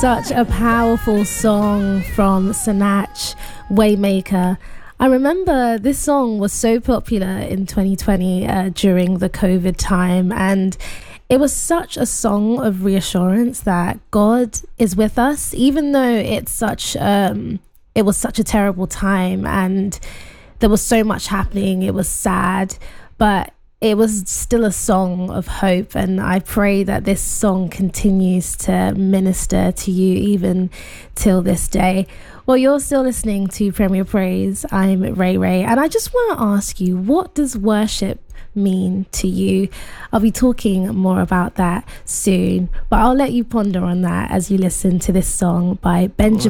Such a powerful song from Sinach, Waymaker. I remember this song was so popular in 2020 during the COVID time, and it was such a song of reassurance that God is with us, even though it was such a terrible time and there was so much happening. It was sad, but it was still a song of hope, and I pray that this song continues to minister to you even till this day. Well, you're still listening to Premier Praise. I'm Ray, and I just want to ask you, what does worship mean to you? I'll be talking more about that soon, but I'll let you ponder on that as you listen to this song by Benjamin